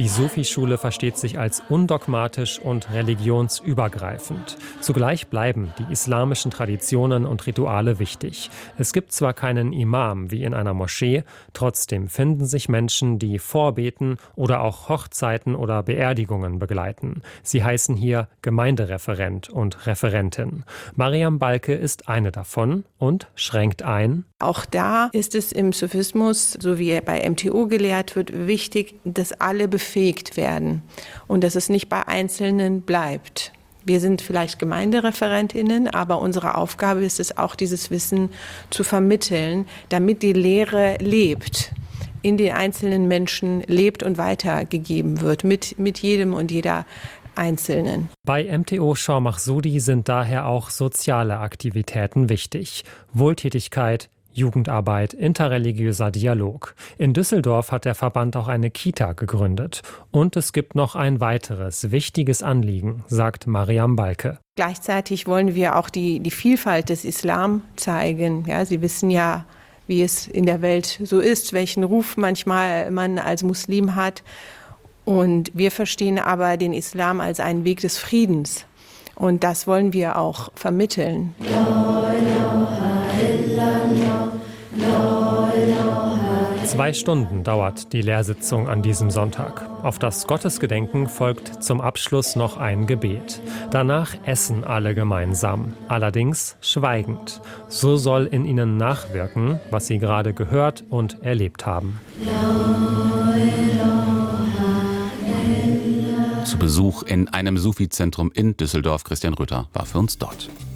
Die Sufi-Schule versteht sich als undogmatisch und religionsübergreifend. Zugleich bleiben die islamischen Traditionen und Rituale wichtig. Es gibt zwar keinen Imam wie in einer Moschee, trotzdem finden sich Menschen, die vorbeten oder auch Hochzeiten oder Beerdigungen begleiten. Sie heißen hier Gemeindereferent und Referentin. Mariam Balke ist eine davon und schränkt ein: Auch da ist es im Sufismus, so wie er bei MTO gelehrt wird, wichtig, dass alle befähigt werden und dass es nicht bei Einzelnen bleibt. Wir sind vielleicht Gemeindereferentinnen, aber unsere Aufgabe ist es auch, dieses Wissen zu vermitteln, damit die Lehre lebt, in den einzelnen Menschen lebt und weitergegeben wird, mit jedem und jeder Einzelnen. Bei MTO Shor Mahsudi sind daher auch soziale Aktivitäten wichtig. Wohltätigkeit, Jugendarbeit, interreligiöser Dialog. In Düsseldorf hat der Verband auch eine Kita gegründet. Und es gibt noch ein weiteres wichtiges Anliegen, sagt Mariam Balke. Gleichzeitig wollen wir auch die Vielfalt des Islam zeigen. Ja, Sie wissen ja, wie es in der Welt so ist, welchen Ruf manchmal man als Muslim hat. Und wir verstehen aber den Islam als einen Weg des Friedens. Und das wollen wir auch vermitteln. 2 Stunden dauert die Lehrsitzung an diesem Sonntag. Auf das Gottesgedenken folgt zum Abschluss noch ein Gebet. Danach essen alle gemeinsam, allerdings schweigend. So soll in ihnen nachwirken, was sie gerade gehört und erlebt haben. Zu Besuch in einem Sufi-Zentrum in Düsseldorf. Christian Rütter war für uns dort.